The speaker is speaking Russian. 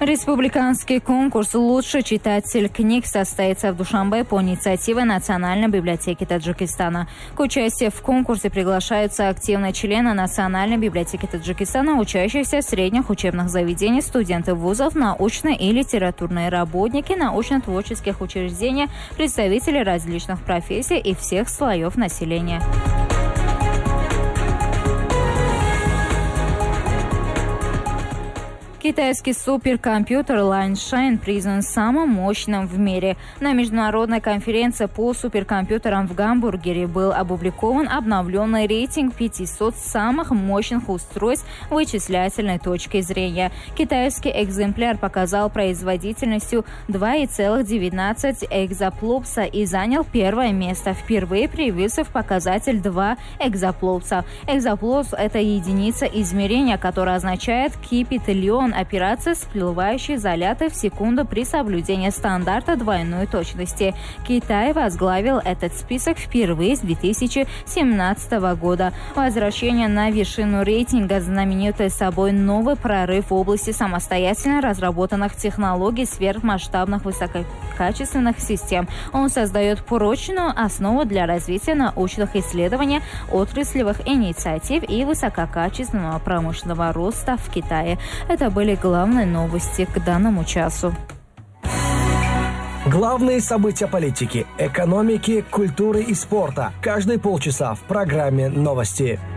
Республиканский конкурс «Лучший читатель книг» состоится в Душанбе по инициативе Национальной библиотеки Таджикистана. К участию в конкурсе приглашаются активные члены Национальной библиотеки Таджикистана, учащиеся средних учебных заведений, студенты вузов, научные и литературные работники, научно-творческих учреждений, представители различных профессий и всех слоев населения. Китайский суперкомпьютер Lineshan признан самым мощным в мире. На международной конференции по суперкомпьютерам в Гамбургере был опубликован обновленный рейтинг 500 самых мощных устройств вычислительной точки зрения. Китайский экземпляр показал производительностью 2,19 экзофлопса и занял первое место. Впервые появился в показатель 2 экзофлопса. Экзофлопс – это единица измерения, которая означает кипетиллион операций, всплывающие заляты в секунду при соблюдении стандарта двойной точности. Китай возглавил этот список впервые с 2017 года. Возвращение на вершину рейтинга знаменитое собой новый прорыв в области самостоятельно разработанных технологий сверхмасштабных высококачественных систем. Он создает прочную основу для развития научных исследований, отраслевых инициатив и высококачественного промышленного роста в Китае. Это были главные новости к данному часу. Главные события политики, экономики, культуры и спорта. Каждые полчаса в программе «Новости».